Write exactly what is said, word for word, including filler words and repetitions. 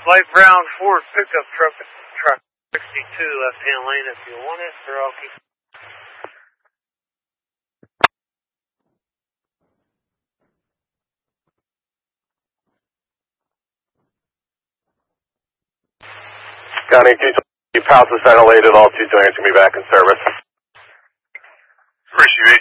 Light brown Ford pickup truck, truck sixty-two, left-hand lane if you want it, or I'll keep. County two twenty, Palace is ventilated, all two twenty-eight to be back in service. Receive